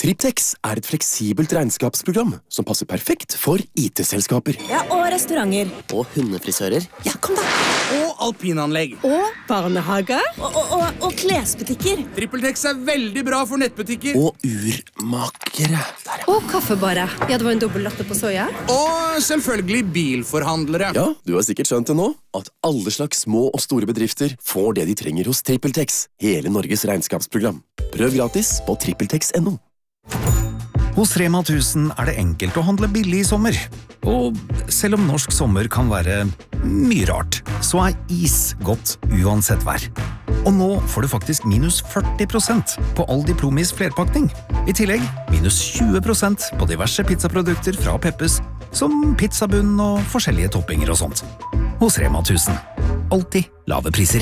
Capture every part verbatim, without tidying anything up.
TrippelTex er et fleksibelt regnskapsprogram som passer perfekt for I T-selskaper. Ja, og restauranter. Og hundefrisører. Ja, kom da. Og alpinanlegg. Og barnehager. Og, og, og, og klesbutikker. TrippelTex er veldig bra for nettbutikker. Og urmakere. Der, ja. Og kaffebare. Ja, det var en dobbelt latte på soja. Og selvfølgelig bilforhandlere. Ja, du har sikkert skjønt det nå, at alle slags små og store bedrifter får det de trenger hos TrippelTex, hele Norges regnskapsprogram. Prøv gratis på trippeltex punktum no. Hos Rema tusen er det enkelt å handle billig i sommer. Og selv om norsk sommer kan være mye rart, så er is godt uansett vær. Og nå får du faktisk minus førti prosent på all Diplomis flerpakning. I tillegg minus tjue prosent på diverse pizzaprodukter fra Peppes, som pizzabunn og forskjellige toppinger og sånt. Hos Rema tusen. Alltid lave priser.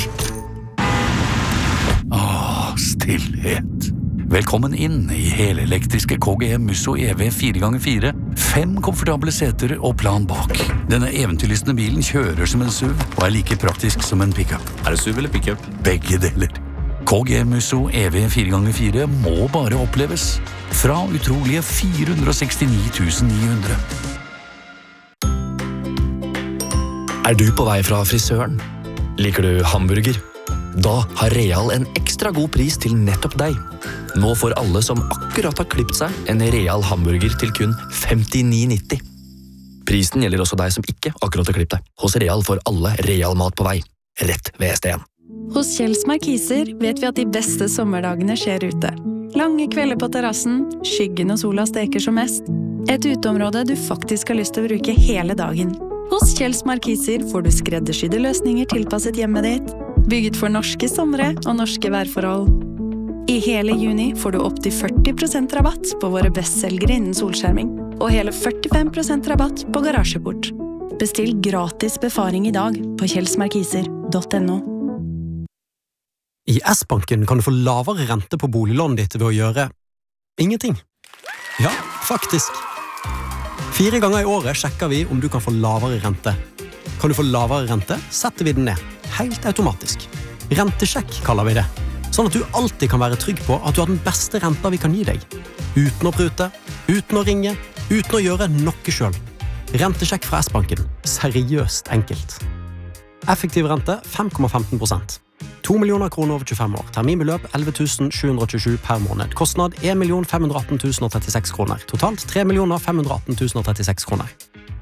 Ah, stillhet. Velkommen inn i helelektriske K G M Musso E V fire ganger fire. Fem komfortable seter og plan bak. Denne eventyrlystne bilen kjører som en SUV og er like praktisk som en pickup. Er det SUV eller pickup? Begge deler. K G M Musso E V fire ganger fire må bare oppleves. Fra utrolige fire hundre og sekstini tusen ni hundre. Er du på vei fra frisøren? Liker du hamburger? Da har Real en ekstra god pris til nettopp deg. Nå får alle som akkurat har klippet seg en Real hamburger til kun femtini nitti. Prisen gjelder også deg som ikke akkurat har klippet deg. Hos Real får alle Real mat på vei. Rett ved S D en. Hos Kjells Markiser vet vi at de beste sommerdagene skjer ute. Lange kvelder på terrassen, skyggen og sola steker som mest. Et uteområde du faktisk har lyst til å bruke hele dagen. Hos Kjells Markiser får du skreddersydde løsninger tilpasset hjemmet ditt, bygget for norske somre og norske værforhold. I hele juni får du opp til førti prosent rabatt på våre bestselgere innen solskjerming, og hele førtifem prosent rabatt på garasjeport. Bestill gratis befaring i dag på kjellsmarkiser punktum no. I S-banken kan du få lavere rente på boliglånet ditt ved å gjøre ingenting. Ja, faktisk. Fire ganger i året sjekker vi om du kan få lavere rente. Kan du få lavere rente, setter vi den ned. Helt automatisk. Rentesjekk kaller vi det. Sånn at du alltid kan være trygg på at du har den beste renta vi kan gi deg. Uten å prute, uten å ringe, uten å gjøre noe selv. Rentesjekk fra S-banken. Seriøst enkelt. Effektiv rente fem komma femten prosent. to millioner kroner over tjuefem år. Terminbeløp elleve tusen sju hundre og tjuesju per måned. Kostnad en million fem hundre og atten tusen og trettiseks kroner. Totalt tre millioner fem hundre og atten tusen og trettiseks kroner.